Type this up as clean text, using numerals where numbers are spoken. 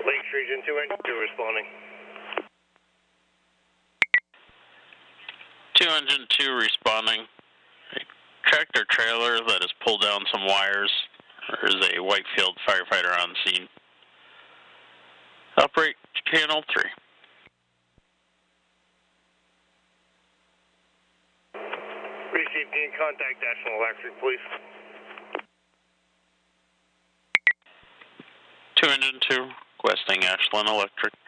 Lakes Region 2 Engine 2 responding. 2 Engine 2 responding. A tractor trailer that has pulled down some wires. There is a Whitefield firefighter on scene. Operate channel 3. Received, gain contact Ashland Electric, please. 2 Engine 2, requesting Ashland Electric.